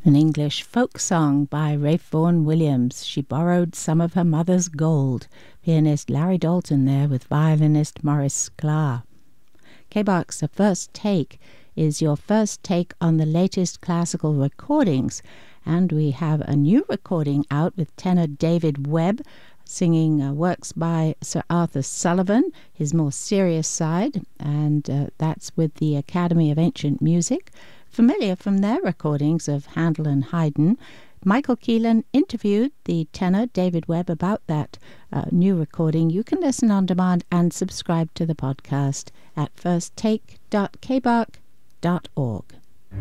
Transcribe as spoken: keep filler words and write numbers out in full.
An English folk song by Ralph Vaughan Williams. She borrowed some of her mother's gold. Pianist Larry Dalton there with violinist Maurice Sklar. K-Bark's A First Take is your first take on the latest classical recordings. And we have a new recording out with tenor David Webb singing uh, works by Sir Arthur Sullivan, his more serious side, and uh, that's with the Academy of Ancient Music. Familiar from their recordings of Handel and Haydn, Michael Keelan interviewed the tenor David Webb about that uh, new recording. You can listen on demand and subscribe to the podcast at first take dot k bark dot org.